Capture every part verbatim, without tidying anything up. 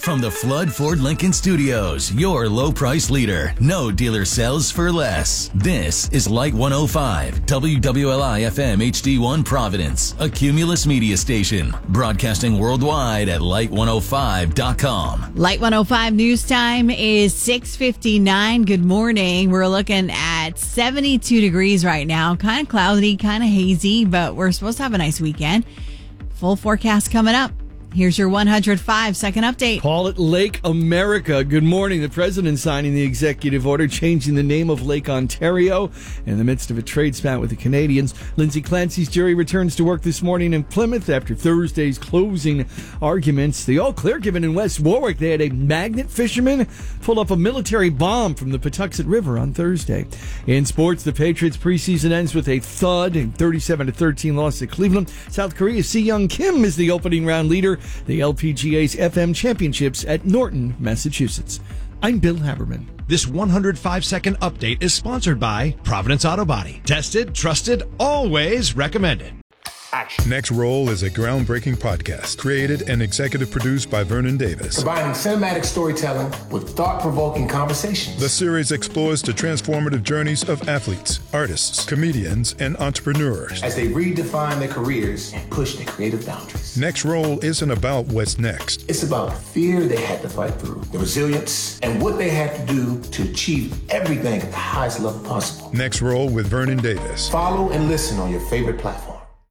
From the Flood Ford Lincoln Studios, your low price leader. No dealer sells for less. This is Light one oh five, W W L I F M H D one Providence, a Cumulus media station. Broadcasting worldwide at light one oh five dot com. Light one oh five news time is six fifty-nine. Good morning. We're looking at seventy-two degrees right now. Kind of cloudy, kind of hazy, but we're supposed to have a nice weekend. Full forecast coming up. Here's your one oh five second update. Call it Lake America. Good morning. The president signing the executive order changing the name of Lake Ontario in the midst of a trade spat with the Canadians. Lindsay Clancy's jury returns to work this morning in Plymouth after Thursday's closing arguments. The all clear given in West Warwick. They had a magnet fisherman pull up a military bomb from the Patuxent River on Thursday. In sports, the Patriots preseason ends with a thud, a thirty-seven to thirteen loss to Cleveland. South Korea's Si-Young Kim is the opening round leader. The L P G A's F M Championships at Norton, Massachusetts. I'm Bill Haberman. This one oh five second update is sponsored by Providence Auto Body. Tested, trusted, always recommended. Action. Next Roll is a groundbreaking podcast created and executive produced by Vernon Davis. Combining cinematic storytelling with thought-provoking conversations. The series explores the transformative journeys of athletes, artists, comedians, and entrepreneurs as they redefine their careers and push their creative boundaries. Next Roll isn't about what's next. It's about the fear they had to fight through, the resilience, and what they had to do to achieve everything at the highest level possible. Next Roll with Vernon Davis. Follow and listen on your favorite platform.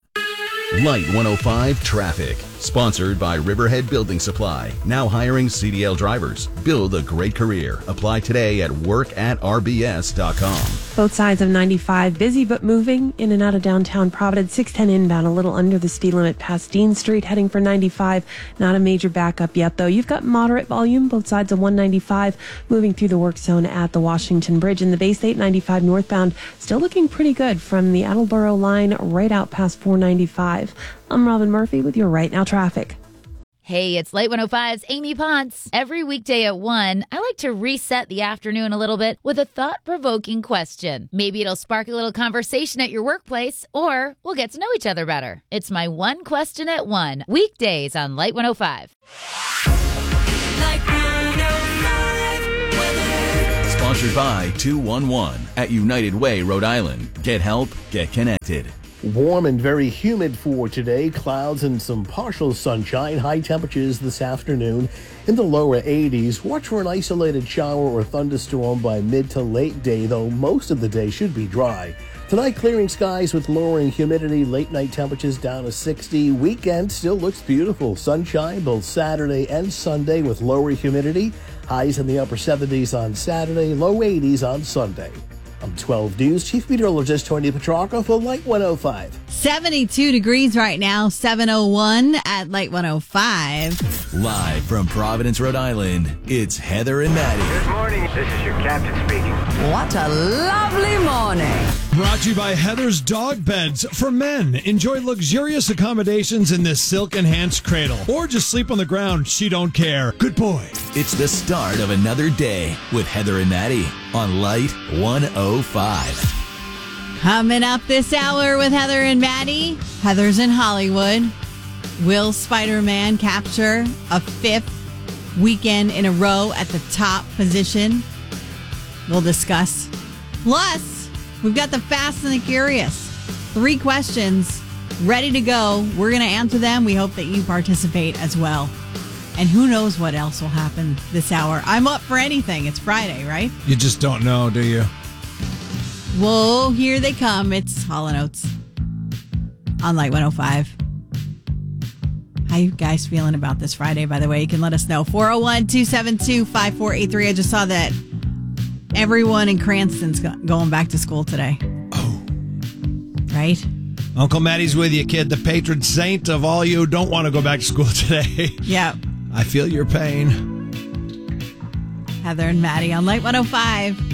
Light one oh five Traffic, sponsored by Riverhead Building Supply. Now hiring C D L drivers. Build a great career. Apply today at work at r b s dot com. Both sides of ninety-five busy but moving in and out of downtown Providence. six ten inbound, a little under the speed limit past Dean Street, heading for ninety-five. Not a major backup yet, though. You've got moderate volume both sides of one ninety-five moving through the work zone at the Washington Bridge. And the Bay State ninety-five northbound still looking pretty good from the Attleboro line right out past four ninety-five. I'm Robin Murphy with your Right Now traffic. Hey, it's Light one oh five's Amy Ponce. Every weekday at one, I like to reset the afternoon a little bit with a thought-provoking question. Maybe it'll spark a little conversation at your workplace, or we'll get to know each other better. It's my one question at one, weekdays on Light one oh five. Light one oh five weather. Sponsored by two one one at United Way, Rhode Island. Get help, get connected. Warm and very humid for today. Clouds and some partial sunshine. High temperatures this afternoon in the lower eighties. Watch for an isolated shower or thunderstorm by mid to late day, though most of the day should be dry. Tonight, clearing skies with lowering humidity. Late night temperatures down to sixty. Weekend still looks beautiful. Sunshine both Saturday and Sunday with lower humidity. Highs in the upper seventies on Saturday, low eighties on Sunday. I'm twelve News Chief Meteorologist Tony Petrarca for Light one oh five. seventy-two degrees right now, seven oh one at Light one oh five. Live from Providence, Rhode Island, it's Heather and Maddie. Good morning. This is your captain speaking. What a lovely morning. Brought to you by Heather's Dog Beds for Men. Enjoy luxurious accommodations in this silk-enhanced cradle. Or just sleep on the ground. She don't care. Good boy. It's the start of another day with Heather and Maddie on Light one oh five. Coming up this hour with Heather and Maddie. Heather's in Hollywood. Will Spider-Man capture a fifth weekend in a row at the top position? We'll discuss. Plus, we've got the Fast and the Curious. Three questions ready to go. We're going to answer them. We hope that you participate as well. And who knows what else will happen this hour. I'm up for anything. It's Friday, right? You just don't know, do you? Whoa, here they come. It's Hall and Oates on Light one oh five. How you guys feeling about this Friday, by the way? You can let us know. four oh one, two seven two, five four eight three. I just saw that everyone in Cranston's going back to school today. Oh. Right? Uncle Maddie's with you, kid. The patron saint of all you who don't want to go back to school today. Yeah. I feel your pain. Heather and Maddie on Light one oh five.